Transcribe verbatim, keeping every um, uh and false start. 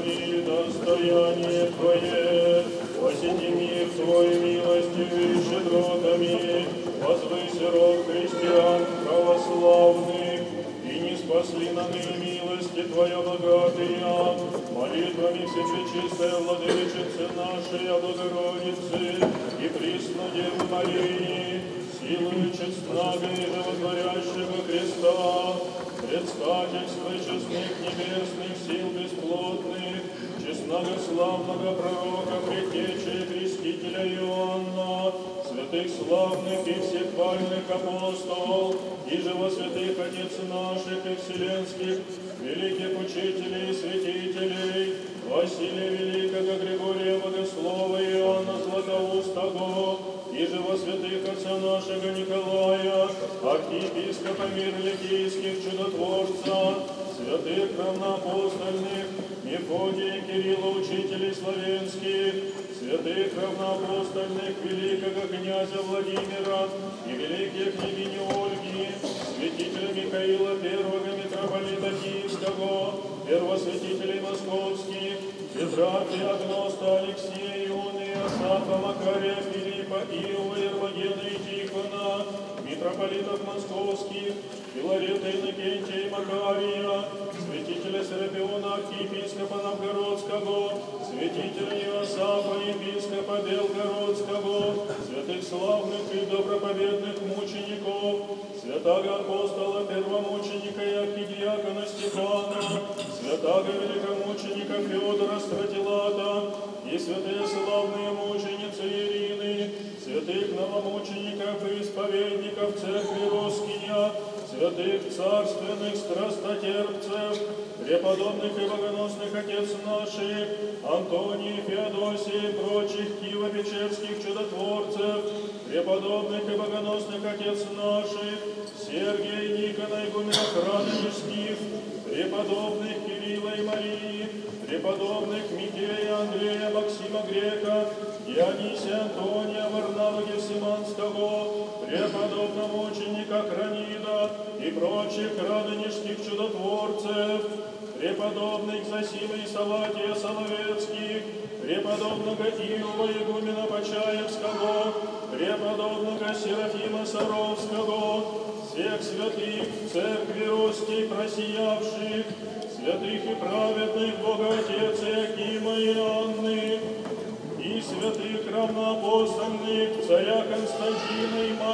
Господи, достояние Твое, посети мир Твой милостью и щедротами, возвыси род христиан православных, и не спасли на ныне милости Твоя богатая, молитвами Всепречистой Владычицы нашей, о Богородице, и присно Девы Марии, силою честного и животворящего Христа, предстательства честных небесных сил бесплотных, честного славного пророка, предтечи крестителя Иоанна, святых славных и всехвальных апостолов, и живо святых отец наших и вселенских, великих учителей и святителей, Василия Великого, Григория Богослова, Иоанна Златоустого, и живо святых отца нашего Николая, архиепископа мир Ликийских чудотворца, святых равноапостольных, Мефодия и Кирилла, учителей славянских, святых равноапостольных, великого князя Владимира и великих княгини Ольги, святителя Михаила, первого митрополита Киевского, первосвятителей московских, Петра, Феогноста, Алексея, Ионы, Иосафа, Макария, Филиппа, Иова, Ермогена и Тихона, митрополитов московских, Филарета, Иннокентия и Макария, святителя Серапиона, архиепископа Новгородского, святителя Иосафа, епископа Белгородского, святых славных и доброповедных мучеников, святого апостола первомученика и архидиакона Стефана, святого великомученика Феодора Стратилата и святые славные мученицы Ирины, святых новомучеников и исповедников церкви Роскиня, святых царственных страстотерпцев, преподобных и богоносных отец наших, Антоний, Феодосий и прочих киево-печерских чудотворцев, преподобных и богоносных отец наших, Сергия, Никона, игумена Радонежских, преподобных Кирилла и Марии, преподобных Михея, Андрея, Максима Грека, Дионисия, Антония, Варнава, Гефсиманского, преподобного ученика Кранида и прочих радонежских чудотворцев, преподобных Зосима и Салатия Соловецких, преподобного Иова игумена Почаевского, преподобного Серафима Саровского, всех святых в церкви Русской просиявших, святых и праведных Бога Отец Иакима и Анны, и святых равноапостольных царя Константина и Марии,